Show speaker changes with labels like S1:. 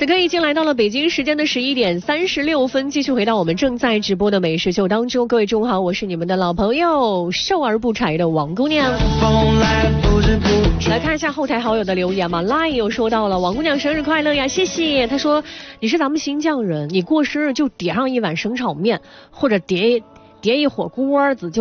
S1: 此刻已经来到了北京时间的11:36，继续回到我们正在直播的美食秀当中。各位中午好，我是你们的老朋友瘦而不柴的王姑娘。来看一下后台好友的留言嘛 ，Line 又说到了王姑娘生日快乐呀，谢谢。他说你是咱们新疆人，你过生日就叠上一碗生炒面，或者叠一火锅子就